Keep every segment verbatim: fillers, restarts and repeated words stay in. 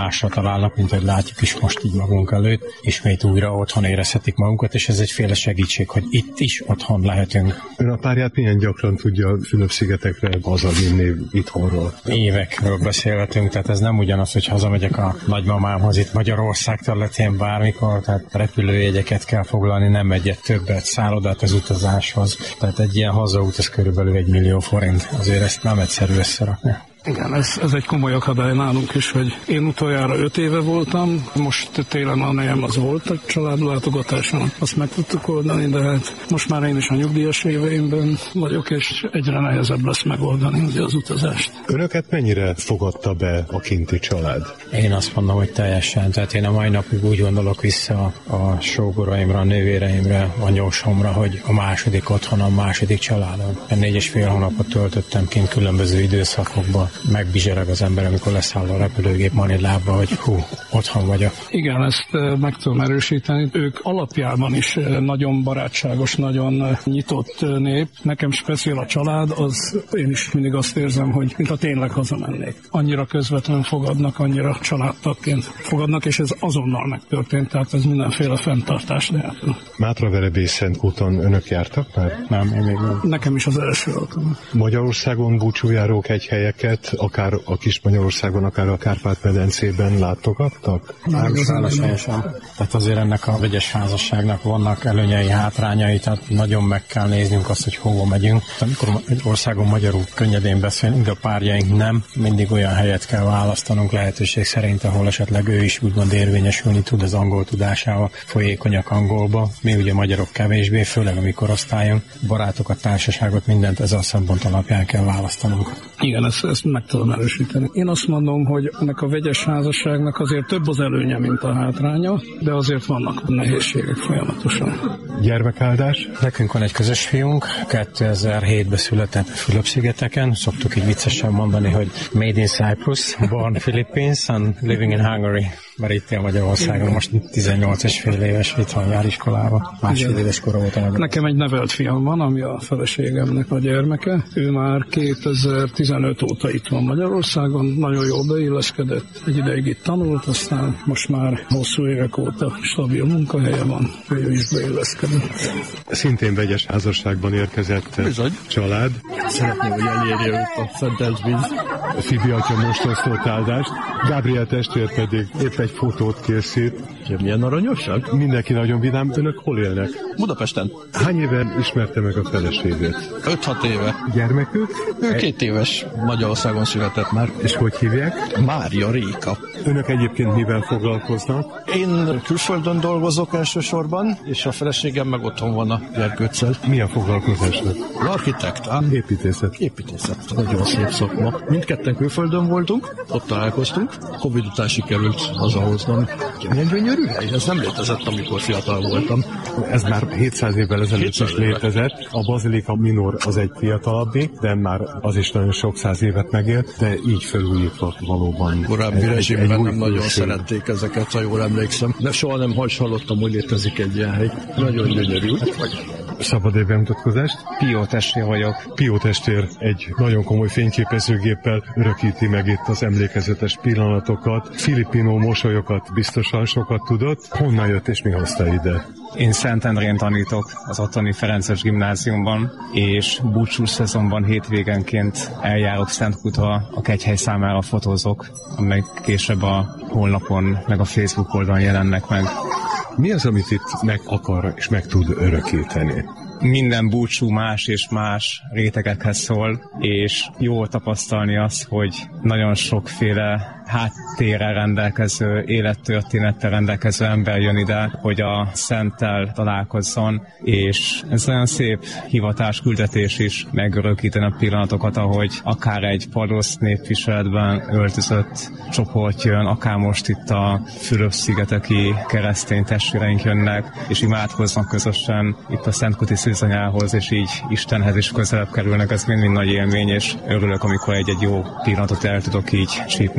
másra találnak, mint hogy látjuk is most így magunk előtt, ismét újra otthon érezhetik magunkat, és ez egyféle segítség, hogy itt is otthon lehetünk. Ön a párját milyen gyakran tudja Fülöp-szigetekre hazavinni itthonról? Évekről beszélhetünk, tehát ez nem ugyanaz, hogy hazamegyek a nagymamámhoz itt Magyarország területén bármikor, tehát repülőjegyeket kell foglalni, nem egyet többet, szállodát az utazáshoz. Tehát egy ilyen hazaút, ez körülbelül egy millió forint. Azért ezt nem egyszerű összerakni. Igen, ez, ez egy komoly akadály nálunk is, hogy én utoljára öt éve voltam, most télen a nejem az volt a családlátogatáson, azt meg tudtuk oldani, de hát most már én is a nyugdíjas éveimben vagyok, és egyre nehezebb lesz megoldani ugye az utazást. Önöket mennyire fogadta be a kinti család? Én azt mondom, hogy teljesen, tehát én a mai napig úgy gondolok vissza a sógoraimra, a nővéreimre, a nyósomra, hogy a második otthon, a második családom. Négy és fél hónapot töltöttem kint különböző időszakokban. Megbizsereg az ember, amikor leszáll a repülőgép Manilába, hogy hú, otthon vagyok. Igen, ezt meg tudom erősíteni. Ők alapjában is nagyon barátságos, nagyon nyitott nép. Nekem speciál a család, az én is mindig azt érzem, hogy mintha tényleg hazamennék. Annyira közvetlenül fogadnak, annyira családtagként fogadnak, és ez azonnal megtörtént, tehát ez mindenféle fenntartás nélkül. Mátraverebész-Szentkúton önök jártak már? Nem, én még nem. Nekem is az első alkalom. Magyarországon búcsújárók egy helyeket, akár a kis Magyarországon, akár a Kárpát-medencében látogattak? Nem, szálláshelyen sem. Tehát azért ennek a vegyes házasságnak vannak előnyei, hátrányai, tehát nagyon meg kell néznünk azt, hogy hova megyünk. Amikor egy országon magyarul könnyedén beszélünk, de a párjaink nem, mindig olyan helyet kell választanunk lehetőség szerint, ahol esetleg ő is úgymond érvényesülni tud az angol tudásával, folyékonyak angolba. Mi ugye magyarok kevésbé, főleg a mi korosztályunk, barátokat, társaságot, mindent ez a szempont alapján kell választanunk. Igen, ezt, ezt meg tudom erősíteni. Én azt mondom, hogy ennek a vegyes házasságnak azért több az előnye, mint a hátránya, de azért vannak nehézségek folyamatosan. Gyermekáldás? Nekünk van egy közös fiunk, kétezer-hétben született Fülöp-szigeteken. Szoktuk így viccesen mondani, hogy Made in Cyprus, born Philippines and living in Hungary. Mert itt él Magyarországon, most tizennyolc és fél éves, itthon jár iskolába. Másfél éves kora volt a Nekem egy nevelt fiam van, ami a feleségemnek a gyermeke. Ő már kétezer-tizenöt óta itt van Magyarországon, nagyon jól beilleszkedett, egy ideig itt tanult, aztán most már hosszú évek óta stabil munkahelye van, ő is beilleszkedett. Szintén vegyes házasságban érkezett Bizony. Család. Szeretném, hogy elérje őt a szentelt víz. Fibi atya most osztott áldást, Gabriel testvér pedig épp egy fotót készít. Milyen aranyosak? Mindenki nagyon vidám. Önök hol élnek? Budapesten. Hány éve ismerte meg a feleségét? öt-hat éve. Gyermekük? Ő két éves, Magyarországon született már. És hogy hívják? Mária Réka. Önök egyébként mivel foglalkoznak? Én külföldön dolgozok elsősorban, és a feleségem meg otthon van a gyerkőccel. Mi a foglalkozásnak? Architektán. Építészet. Építészet. Nagyon szép szakma. Mindketten külföldön voltunk, ott találkoztunk. Covid után sikerült hazahoznom. Milyen gyönyörű hely? Ez nem létezett, amikor fiatal voltam. Ez már hétszáz évvel ezelőtt hétszáz is létezett. A Bazilika Minor az egy fiatalabbik, de már az is nagyon sok száz évet megélt, de így felújítva valóban. Korábbi rezsimben nem nagyon szerették ezeket, ha jól emlékszem. De soha nem hallottam, hogy létezik egy ilyen hely. Nagyon gyönyörű. Szabad-e bemutatkozást? Pió testvér vagyok. Pió testvér egy nagyon komoly fényképezőgéppel örökíti meg itt az emlékezetes pillanatokat. Filipino mosolyokat biztosan sokat tudott. Honnan jött és mi hozta ide? Én Szentendrén tanítok az ottani Ferences gimnáziumban, és búcsú szezonban hétvégenként eljárok Szentkútra, a kegyhely számára fotózok, amely később a honlapon, meg a Facebook oldalon jelennek meg. Mi az, amit itt meg akar és meg tud örökíteni? Minden búcsú más és más rétegekhez szól, és jó tapasztalni azt, hogy nagyon sokféle háttérrel rendelkező, élettörténettel rendelkező ember jön ide, hogy a szenttel találkozzon, és ez olyan szép hivatás, küldetés is megörökíteni a pillanatokat, ahogy akár egy palosz népviseletben öltözött csoport jön, akár most itt a Fülöp-szigeteki keresztény testvéreink jönnek, és imádkoznak közösen itt a Szentkúti szűzanyához, és így Istenhez is közelebb kerülnek, ez mind-mind nagy élmény, és örülök, amikor egy-egy jó pillanatot el tudok így csípni.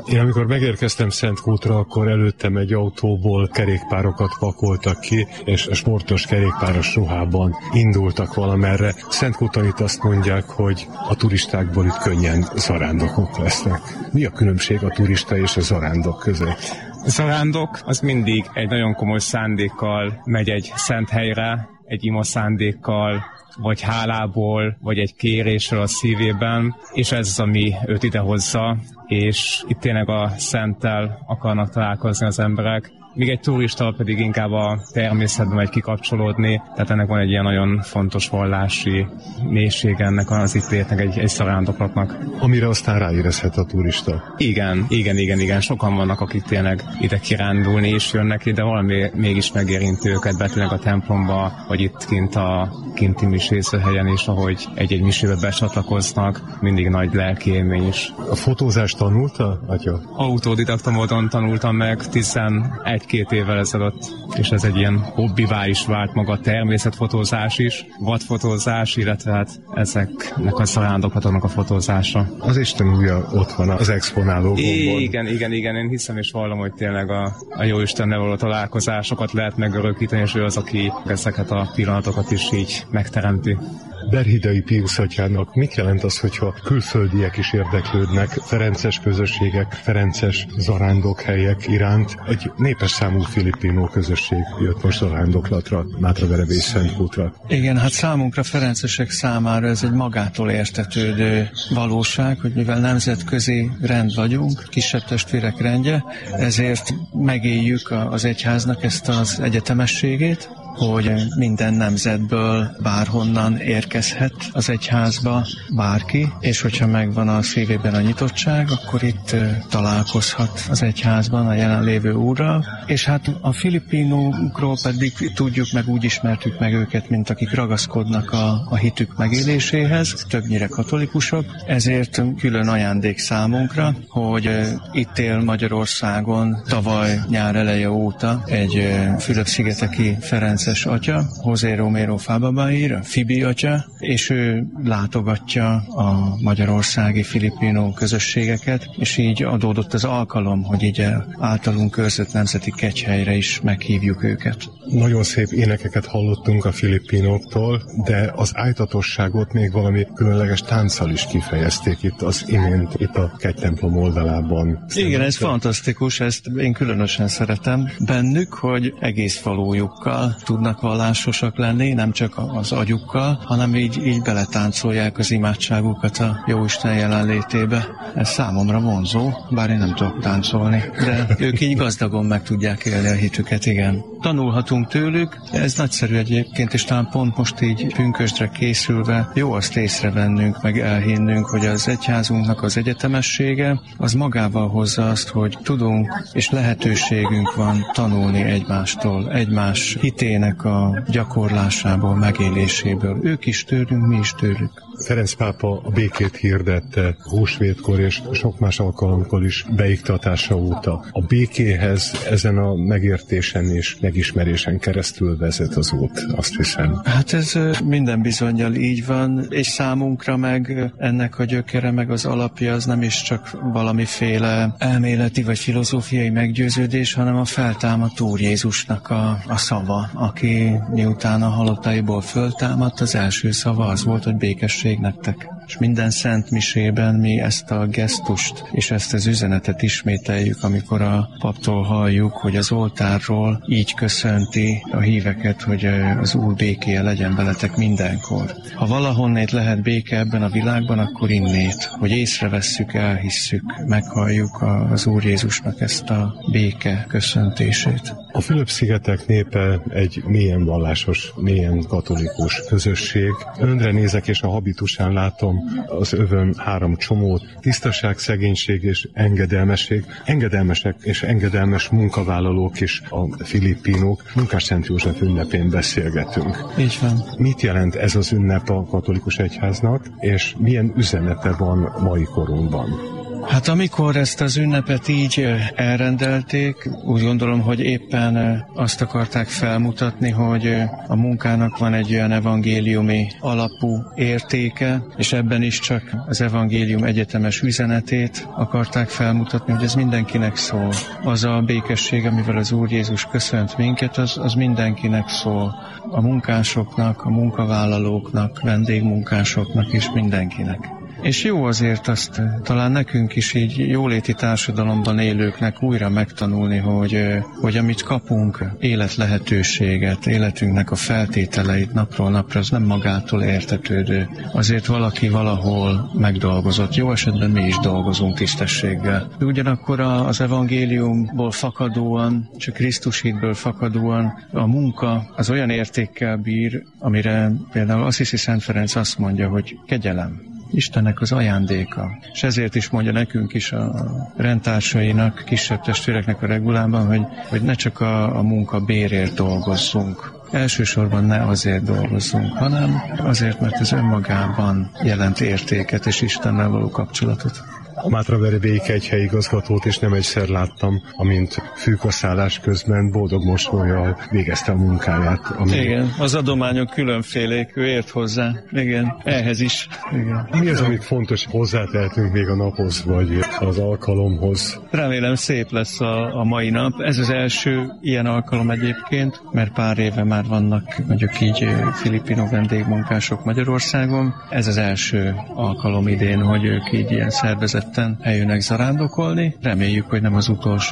Én amikor megérkeztem Szentkútra, akkor előttem egy autóból kerékpárokat pakoltak ki, és a sportos kerékpáros ruhában indultak valamerre. Szentkúton itt azt mondják, hogy a turistákból itt könnyen zarándokok lesznek. Mi a különbség a turista és a zarándok között? A zarándok az mindig egy nagyon komoly szándékkal megy egy szent helyre, egy ima szándékkal, vagy hálából, vagy egy kérésről a szívében, és ez az, ami őt idehozza, és itt tényleg a szenttel akarnak találkozni az emberek. Míg egy turista pedig inkább a természetben megy kikapcsolódni, tehát ennek van egy ilyen nagyon fontos vallási mélység ennek az itt létnek egy, egy zarándoklatnak. Amire aztán ráérezhet a turista. Igen, igen, igen, igen. Sokan vannak, akik tényleg ide kirándulni is jönnek ide, valami mégis megérinti őket, betűnek a templomba, vagy itt kint a kinti misézőhelyen is, ahogy egy-egy misébe becsatlakoznak, mindig nagy lelki élmény is. A fotózást tanulta, atya? Autodidakta módon tanultam meg tizenegy-két évvel ezelőtt, és ez egy ilyen hobbivá is vált maga a természetfotózás is, vadfotózás, illetve hát ezeknek a zarándoklatoknak a fotózása. Az Isten újja ott van az exponálóban. Igen, igen, igen, én hiszem és vallom, hogy tényleg a, a jó Istennel való találkozásokat lehet megörökíteni, és ő az, aki ezeket a pillanatokat is így megteremti. Berhidai Piusz atyának mit jelent az, hogyha külföldiek is érdeklődnek ferences közösségek, ferences zarándokhelyek iránt? Egy népes számú filipinó közösség jött most zarándoklatra, Mátraverebé és Szentkútra. Igen, hát számunkra, ferencesek számára ez egy magától értetődő valóság, hogy mivel nemzetközi rend vagyunk, kisebb testvérek rendje, ezért megéljük az egyháznak ezt az egyetemességét, hogy minden nemzetből bárhonnan érkezhet az egyházba bárki, és hogyha megvan a szívében a nyitottság, akkor itt találkozhat az egyházban a jelenlévő úrral, és hát a filipinókról pedig tudjuk meg, úgy ismertük meg őket, mint akik ragaszkodnak a, a hitük megéléséhez, többnyire katolikusok, ezért külön ajándék számunkra, hogy itt él Magyarországon tavaly nyár eleje óta egy Fülöp-szigeteki Ferenc atya, José Romero Fababair, Fibi atya, és ő látogatja a magyarországi filipinó közösségeket, és így adódott az alkalom, hogy így általunk körzött nemzeti kegyhelyre is meghívjuk őket. Nagyon szép énekeket hallottunk a filipinóktól, de az ájtatosságot még valami különleges tánccal is kifejezték itt az imént, itt a kegytemplom oldalában. Igen, ez fantasztikus, ezt én különösen szeretem bennük, hogy egész valójukkal tudnak vallásosak lenni, nem csak az agyukkal, hanem így, így beletáncolják az imádságukat a Jóisten jelenlétébe. Ez számomra vonzó, bár én nem tudok táncolni, de ők így gazdagon meg tudják élni a hitüket, igen. Tanulhatunk tőlük, ez nagyszerű egyébként, és talán pont most így pünkösdre készülve jó azt észrevennünk, meg elhinnünk, hogy az egyházunknak az egyetemessége, az magával hozza azt, hogy tudunk és lehetőségünk van tanulni egymástól, egymás hitének a gyakorlásából, megéléséből. Ők is tőlünk, mi is tőlük. Ferenc pápa a békét hirdette húsvétkor és sok más alkalomkor is beiktatása óta. A békéhez ezen a megértésen és megismerésen keresztül vezet az út, azt hiszem. Hát ez minden bizonnyal így van, és számunkra meg ennek a gyökere, meg az alapja az nem is csak valamiféle elméleti vagy filozófiai meggyőződés, hanem a feltámadt Úr Jézusnak a, a szava, aki miután a halottaiból föltámadt, az első szava az volt, hogy békesség nektek. És minden szent misében mi ezt a gesztust és ezt az üzenetet ismételjük, amikor a paptól halljuk, hogy az oltárról így köszönti a híveket, hogy az Úr békéje legyen veletek mindenkor. Ha valahonnét lehet béke ebben a világban, akkor innét, hogy észrevesszük, elhisszük, meghalljuk az Úr Jézusnak ezt a béke köszöntését. A Fülöp-szigetek népe egy mélyen vallásos, mélyen katolikus közösség. Önre nézek, és a habitusán látom az övön három csomót: tisztaság, szegénység és engedelmesség. Engedelmesek és engedelmes munkavállalók is a filipinók. Munkás Szent József ünnepén beszélgetünk. Így van. Mit jelent ez az ünnep a katolikus egyháznak, és milyen üzenete van mai korunkban? Hát amikor ezt az ünnepet így elrendelték, úgy gondolom, hogy éppen azt akarták felmutatni, hogy a munkának van egy olyan evangéliumi alapú értéke, és ebben is csak az evangélium egyetemes üzenetét akarták felmutatni, hogy ez mindenkinek szól. Az a békesség, amivel az Úr Jézus köszönt minket, az, az mindenkinek szól. A munkásoknak, a munkavállalóknak, vendégmunkásoknak és mindenkinek. És jó azért azt talán nekünk is így jóléti társadalomban élőknek újra megtanulni, hogy, hogy amit kapunk, életlehetőséget, életünknek a feltételeit napról napra, az nem magától értetődő. Azért valaki valahol megdolgozott. Jó esetben mi is dolgozunk tisztességgel. De ugyanakkor az evangéliumból fakadóan, csak Krisztus hitből fakadóan a munka az olyan értékkel bír, amire például Assisi Szent Ferenc azt mondja, hogy kegyelem. Istennek az ajándéka. És ezért is mondja nekünk is a rendtársainak, kisebb testvéreknek a regulában, hogy, hogy ne csak a, a munka bérért dolgozzunk. Elsősorban ne azért dolgozzunk, hanem azért, mert ez önmagában jelent értéket és Istennel való kapcsolatot. A Mátraveri Békegyhely igazgatót is nem egyszer láttam, amint fűkaszállás közben boldog mosollyal végezte a munkáját. Ami... Igen, az adományok különfélék, ő ért hozzá. Igen, ehhez is. Igen. Mi az, amit fontos hozzátehetünk még a naphoz, vagy az alkalomhoz? Remélem szép lesz a, a mai nap. Ez az első ilyen alkalom egyébként, mert pár éve már vannak, mondjuk így filipino vendégmunkások Magyarországon. Ez az első alkalom idén, hogy ők így ilyen szervezett eljönnek zarándokolni. Reméljük, hogy nem az utolsó.